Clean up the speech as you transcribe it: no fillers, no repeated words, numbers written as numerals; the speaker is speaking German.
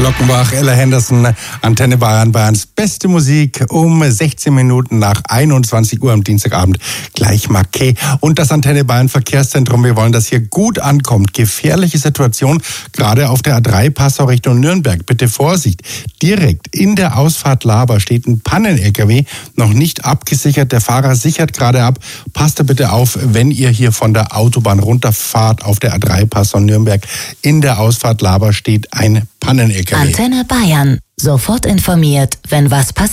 Glockenbach, Ella Henderson, Antenne Bayern, Bayerns beste Musik um 16 Minuten nach 21 Uhr am Dienstagabend. Gleich Marquet und das Antenne Bayern Verkehrszentrum. Wir wollen, dass hier gut ankommt. Gefährliche Situation, gerade auf der A3 Passau Richtung Nürnberg. Bitte Vorsicht. Direkt in der Ausfahrt Laber steht ein Pannen-LKW, noch nicht abgesichert. Der Fahrer sichert gerade ab. Passt da bitte auf, wenn ihr hier von der Autobahn runterfahrt auf der A3 Passau Nürnberg. In der Ausfahrt Laber steht ein Pannen-LKW. Antenne Bayern. Sofort informiert, wenn was passiert.